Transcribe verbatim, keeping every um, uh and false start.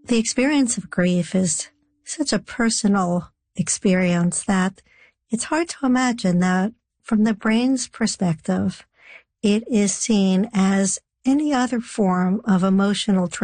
The experience of grief is such a personal experience that it's hard to imagine that from the brain's perspective, it is seen as any other form of emotional